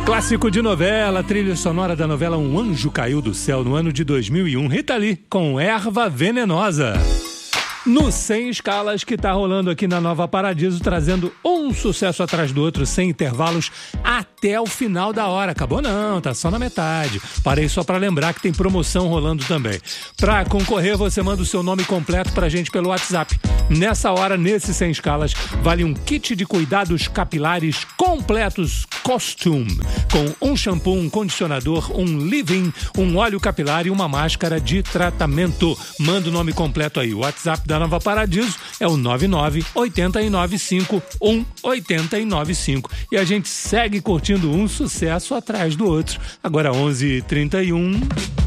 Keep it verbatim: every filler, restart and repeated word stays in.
Clássico de novela, trilha sonora da novela Um Anjo Caiu do Céu, no ano de dois mil e um. Rita Lee, com Erva Venenosa. No Sem Escalas, que tá rolando aqui na Nova Paradiso, trazendo um sucesso atrás do outro, sem intervalos, até o final da hora. Acabou não, tá só na metade. Parei só pra lembrar que tem promoção rolando também. Pra concorrer, você manda o seu nome completo pra gente pelo WhatsApp. Nessa hora, nesse Sem Escalas, vale um kit de cuidados capilares completos Costume, com um shampoo, um condicionador, um leave-in, um óleo capilar e uma máscara de tratamento. Manda o nome completo aí. O WhatsApp da Nova Paradiso é o nove nove oito nove cinco um oito nove cinco. E a gente segue curtindo um sucesso atrás do outro. Agora onze e trinta e um.